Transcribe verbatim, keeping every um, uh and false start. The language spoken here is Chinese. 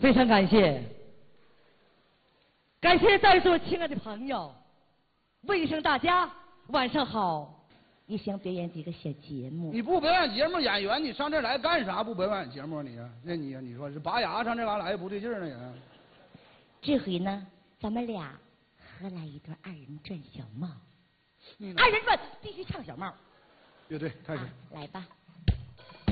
非常感谢，感谢在座亲爱的朋友，问一声大家晚上好。也想表演几个小节目。 你不表演节目，演员你上这来干啥？不表演节目你？那你你说是拔牙上这嘎来不对劲儿呢也。 这回呢，咱们俩合来一段二人转小帽。 嗯、 二人转必须唱小帽。 乐队开始、 啊，来吧。